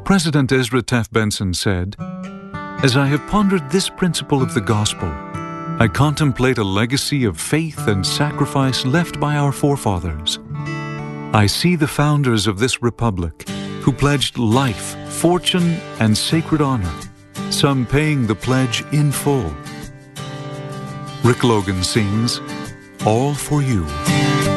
President Ezra Taft Benson said, "As I have pondered this principle of the gospel, I contemplate a legacy of faith and sacrifice left by our forefathers. I see the founders of this republic who pledged life, fortune, and sacred honor, some paying the pledge in full." Rick Logan sings, "All for You."